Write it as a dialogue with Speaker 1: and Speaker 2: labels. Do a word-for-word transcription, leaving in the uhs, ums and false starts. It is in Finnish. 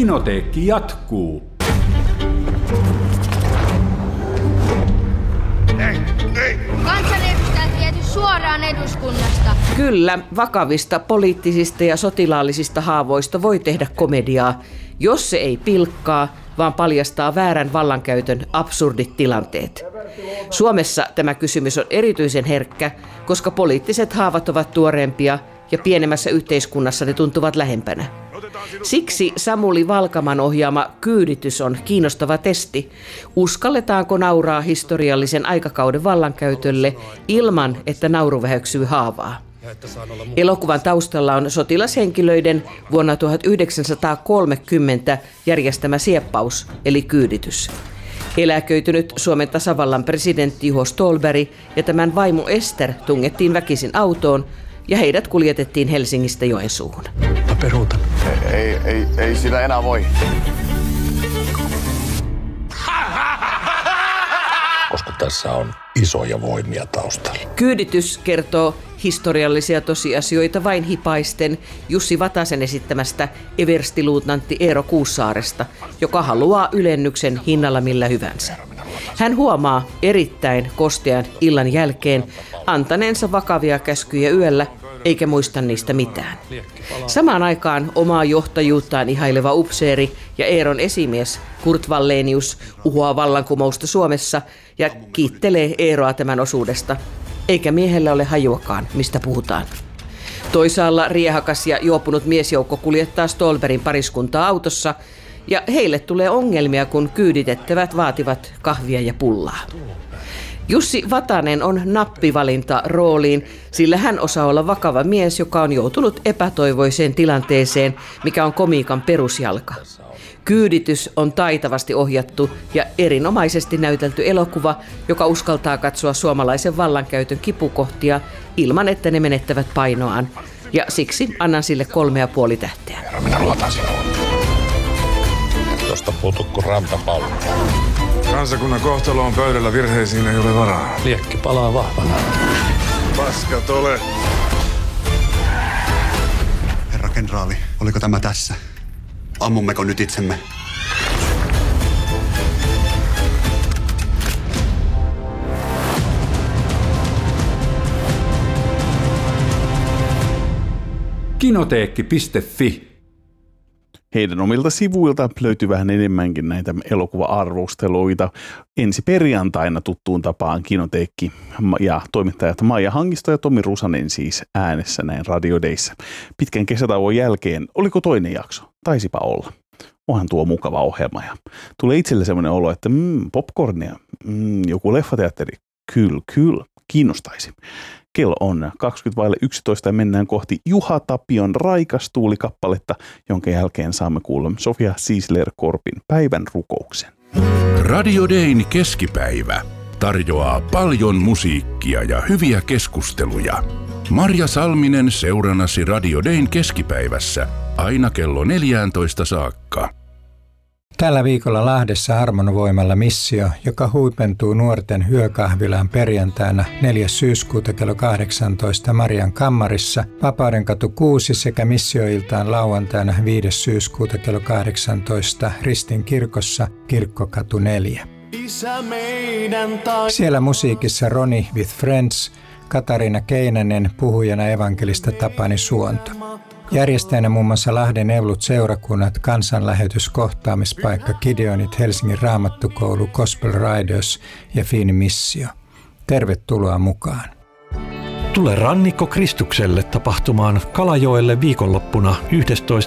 Speaker 1: Kinoteekki jatkuu.
Speaker 2: Ei, ei. Kansanedustajat viety suoraan eduskunnasta.
Speaker 3: Kyllä, vakavista poliittisista ja sotilaallisista haavoista voi tehdä komediaa, jos se ei pilkkaa, vaan paljastaa väärän vallankäytön absurdit tilanteet. Suomessa tämä kysymys on erityisen herkkä, koska poliittiset haavat ovat tuoreempia ja pienemmässä yhteiskunnassa ne tuntuvat lähempänä. Siksi Samuli Valkaman ohjaama Kyyditys on kiinnostava testi. Uskalletaanko nauraa historiallisen aikakauden vallankäytölle ilman, että nauru väheksyy haavaa? Elokuvan taustalla on sotilashenkilöiden vuonna tuhatyhdeksänsataakolmekymmentä järjestämä sieppaus, eli kyyditys. Eläköitynyt Suomen tasavallan presidentti Juho Ståhlberg ja tämän vaimo Ester tungettiin väkisin autoon ja heidät kuljetettiin Helsingistä Joensuuhun.
Speaker 4: Mä peruutan.
Speaker 5: Ei, ei, ei, ei sitä enää voi.
Speaker 4: Koska tässä on isoja voimia taustalla.
Speaker 3: Kyyditys kertoo historiallisia tosiasioita vain hipaisten Jussi Vatasen esittämästä everstiluutnantti Eero Kuussaaresta, joka haluaa ylennyksen hinnalla millä hyvänsä. Hän huomaa erittäin kostean illan jälkeen antaneensa vakavia käskyjä yöllä, eikä muista niistä mitään. Samaan aikaan omaa johtajuuttaan ihaileva upseeri ja Eeron esimies Kurt Wallenius uhoaa vallankumousta Suomessa ja kiittelee Eeroa tämän osuudesta, eikä miehellä ole hajuakaan, mistä puhutaan. Toisaalla riehakas ja juopunut miesjoukko kuljettaa Ståhlbergin pariskuntaa autossa, ja heille tulee ongelmia, kun kyyditettävät vaativat kahvia ja pullaa. Jussi Vatanen on nappivalinta rooliin, sillä hän osaa olla vakava mies, joka on joutunut epätoivoiseen tilanteeseen, mikä on komiikan perusjalka. Kyyditys on taitavasti ohjattu ja erinomaisesti näytelty elokuva, joka uskaltaa katsoa suomalaisen vallankäytön kipukohtia ilman, että ne menettävät painoaan. Ja siksi annan sille kolme ja puoli tähteä.
Speaker 4: Herra, minä luotan sinuun. Tuosta puutu kuin rantapallo.
Speaker 6: Kansakunnan kohtalo on pöydällä, virheisiin ei ole varaa.
Speaker 4: Liekki palaa vahvana.
Speaker 6: Paskat ole.
Speaker 7: Herra kenraali, oliko tämä tässä? Ammummeko nyt itsemme?
Speaker 1: Kinoteekki piste fi.
Speaker 8: Heidän omilta sivuilta löytyy vähän enemmänkin näitä elokuva-arvosteluita. Ensi perjantaina tuttuun tapaan Kinoteekki ja toimittajat Maija Hangisto ja Tomi Rusanen siis äänessä näin Radio Dayssä. Pitkän kesätauon jälkeen, oliko toinen jakso? Taisipa olla. Onhan tuo mukava ohjelma ja tulee itselle semmoinen olo, että mm, popcornia, mm, joku leffateatteri, kyllä, kyllä, kiinnostaisi. Kello on kaksikymmentä vaille yksitoista ja mennään kohti Juha Tapion Raikastuuli-kappaletta, jonka jälkeen saamme kuulla Sofia Siisler-Korpin päivän rukouksen.
Speaker 9: Radio Dayn keskipäivä tarjoaa paljon musiikkia ja hyviä keskusteluja. Marja Salminen seurannasi Radio Dayn keskipäivässä aina kello neljätoista saakka.
Speaker 10: Tällä viikolla Lahdessa Harmonvoimalla missio, joka huipentuu nuorten yökahvilaan perjantaina neljäs syyskuuta kello kahdeksantoista Marian kammarissa, Vapaudenkatu kuusi sekä missioiltaan lauantaina viides syyskuuta kello kahdeksantoista Ristin kirkossa Kirkkokatu neljä. Siellä musiikissa Roni with Friends, Katariina Keinänen, puhujana evankelista Tapani Suonto. Järjestäjänä muun muassa Lahden Evlut seurakunnat, kansanlähetys, kohtaamispaikka, Gideonit, Helsingin Raamattukoulu, Gospel Riders ja Fiini Missio. Tervetuloa mukaan.
Speaker 11: Tule Rannikko Kristukselle tapahtumaan Kalajoelle viikonloppuna